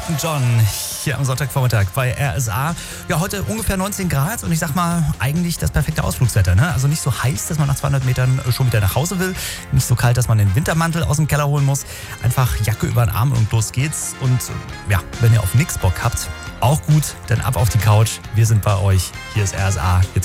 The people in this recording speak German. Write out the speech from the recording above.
Elton John hier am Sonntagvormittag bei RSA. Ja, heute ungefähr 19 Grad und ich sag mal, eigentlich das perfekte Ausflugswetter. Ne? Also nicht so heiß, dass man nach 200 Metern schon wieder nach Hause will. Nicht so kalt, dass man den Wintermantel aus dem Keller holen muss. Einfach Jacke über den Arm und los geht's. Und ja, wenn ihr auf nix Bock habt, auch gut, dann ab auf die Couch. Wir sind bei euch. Hier ist RSA. Jetzt